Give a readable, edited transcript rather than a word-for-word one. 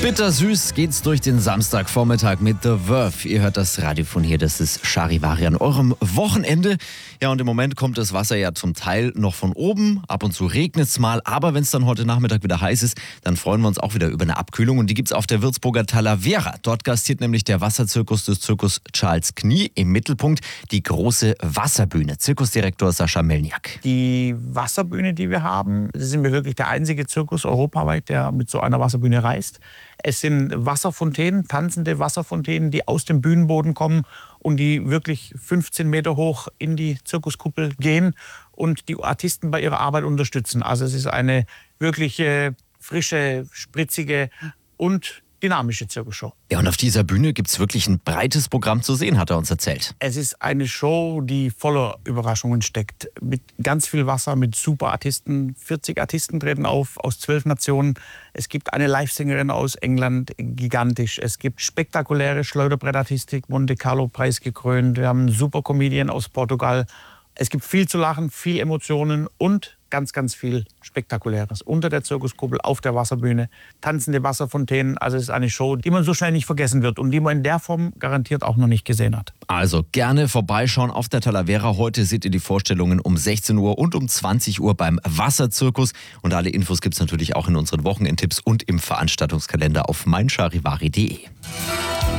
Bittersüß geht's durch den Samstagvormittag mit The Verve. Ihr hört das Radio von hier, das ist Charivari an eurem Wochenende. Ja, und im Moment kommt das Wasser ja zum Teil noch von oben. Ab und zu regnet's mal, aber wenn es dann heute Nachmittag wieder heiß ist, dann freuen wir uns auch wieder über eine Abkühlung. Und die gibt's auf der Würzburger Talavera. Dort gastiert nämlich der Wasserzirkus des Zirkus Charles Knie. Im Mittelpunkt die große Wasserbühne. Zirkusdirektor Sascha Melniak. Die Wasserbühne, die wir haben, sind wir wirklich der einzige Zirkus europaweit, der mit so einer Wasserbühne reist. Es sind Wasserfontänen, tanzende Wasserfontänen, die aus dem Bühnenboden kommen und die wirklich 15 Meter hoch in die Zirkuskuppel gehen und die Artisten bei ihrer Arbeit unterstützen. Also es ist eine wirklich frische, spritzige und dynamische Zirkusshow. Ja, und auf dieser Bühne gibt's wirklich ein breites Programm zu sehen, hat er uns erzählt. Es ist eine Show, die voller Überraschungen steckt. Mit ganz viel Wasser, mit super Artisten. 40 Artisten treten auf aus 12 Nationen. Es gibt eine Livesängerin aus England, gigantisch. Es gibt spektakuläre Schleuderbrettartistik, Monte Carlo Preis gekrönt. Wir haben einen super Comedian aus Portugal. Es gibt viel zu lachen, viel Emotionen und ganz, ganz viel Spektakuläres. Unter der Zirkuskuppel, auf der Wasserbühne, tanzende Wasserfontänen. Also es ist eine Show, die man so schnell nicht vergessen wird und die man in der Form garantiert auch noch nicht gesehen hat. Also gerne vorbeischauen auf der Talavera. Heute seht ihr die Vorstellungen um 16 Uhr und um 20 Uhr beim Wasserzirkus. Und alle Infos gibt's natürlich auch in unseren Wochenendtipps und im Veranstaltungskalender auf meincharivari.de.